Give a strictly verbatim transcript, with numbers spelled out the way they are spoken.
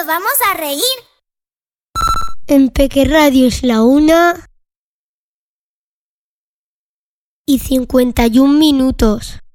vamos a reír. En Peque Radio es la una y cincuenta y un minutos.